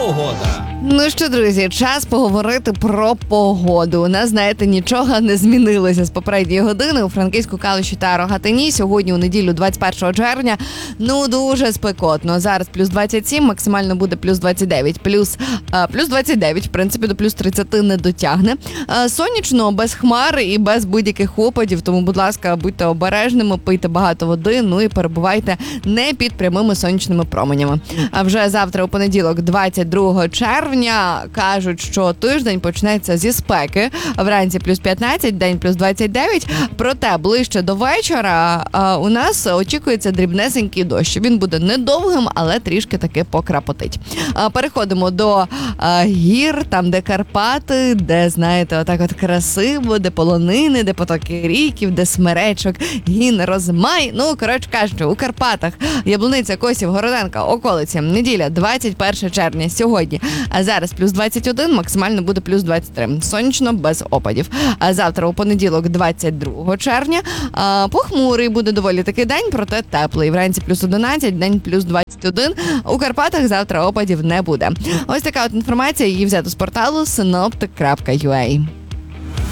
погода. Ну що, друзі, час поговорити про погоду. У нас, знаєте, нічого не змінилося з попередньої години. У Франківську, Калуші та Рогатині сьогодні, у неділю, 21 червня, дуже спекотно. Зараз плюс 27, максимально буде плюс 29. Плюс 29, в принципі, до плюс 30 не дотягне. Сонячно, без хмар і без будь-яких опадів, тому, будь ласка, будьте обережними, пийте багато води, і перебувайте не під прямими сонячними променями. А вже завтра, у понеділок, 22 червня, кажуть, що тиждень почнеться зі спеки. Вранці плюс 15, день плюс 29. Проте ближче до вечора у нас очікується дрібнесенький дощ. Він буде недовгим, але трішки таки покрапотить. Переходимо до гір, там де Карпати, де, знаєте, отак от красиво, де полонини, де потоки ріків, де смеречок, гін, розмай. Коротше кажучи, у Карпатах, Яблуниця, Косів, Городенка, околиці. Неділя, 21 червня, сьогодні. А зараз плюс 21, максимально буде плюс 23. Сонячно, без опадів. А завтра, у понеділок, 22 червня, похмурий буде доволі такий день, проте теплий. Вранці плюс 11, день плюс 21. У Карпатах завтра опадів не буде. Ось така от інформація, її взято з порталу synoptic.ua.